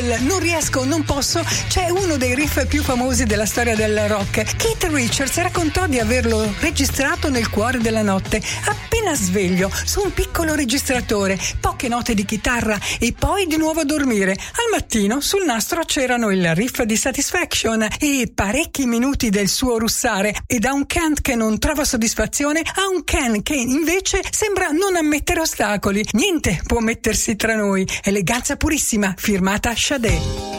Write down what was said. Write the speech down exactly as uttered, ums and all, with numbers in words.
Non riesco, non posso, c'è uno dei riff più famosi della storia del rock. Keith Richards raccontò di averlo registrato nel cuore della notte, appena sveglio, su un piccolo registratore, poche note di chitarra e poi di nuovo a dormire. Al mattino sul nastro c'erano il riff di Satisfaction e parecchi minuti del suo russare, e da un Kent che non trova soddisfazione a un Ken che invece sembra non ammettere ostacoli. Niente può mettersi tra noi. Eleganza purissima, firmata Sade.